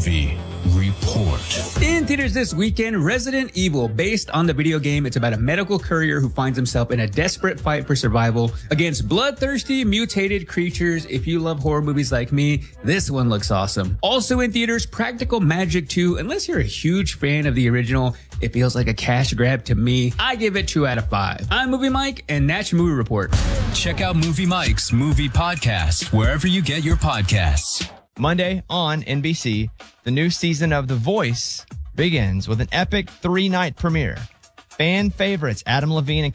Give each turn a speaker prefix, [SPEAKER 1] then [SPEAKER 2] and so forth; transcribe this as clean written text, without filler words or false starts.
[SPEAKER 1] Movie Report.
[SPEAKER 2] In theaters this weekend, Resident Evil, based on the video game. It's about a medical courier who finds himself in a desperate fight for survival against bloodthirsty, mutated creatures. If you love horror movies like me, this one looks awesome. Also in theaters, Practical Magic 2. Unless you're a huge fan of the original, it feels like a cash grab to me. I give it 2 out of 5. I'm Movie Mike, and that's your movie report.
[SPEAKER 1] Check out Movie Mike's movie podcast wherever you get your podcasts.
[SPEAKER 3] Monday on NBC, the new season of The Voice begins with an epic 3-night premiere. Fan favorites Adam Levine and